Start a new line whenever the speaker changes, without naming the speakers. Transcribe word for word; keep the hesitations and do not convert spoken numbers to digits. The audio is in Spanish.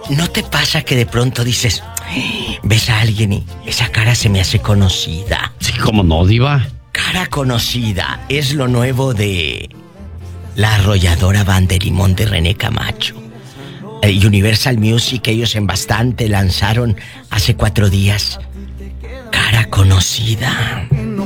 ¿No te pasa que de pronto dices, ves a alguien y esa cara se me hace conocida?
Sí, cómo no, diva.
Cara conocida es lo nuevo de la arrolladora Banda de Limón de René Camacho. Eh, Universal Music, ellos en Bastante lanzaron hace cuatro días Cara Conocida.